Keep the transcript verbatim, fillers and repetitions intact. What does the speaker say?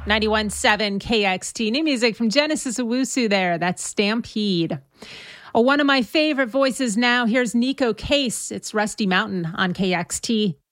ninety-one point seven K X T. New music from Genesis Owusu there. That's Stampede. Oh, one of my favorite voices now. Here's Neko Case. It's Rusty Mountain on K X T.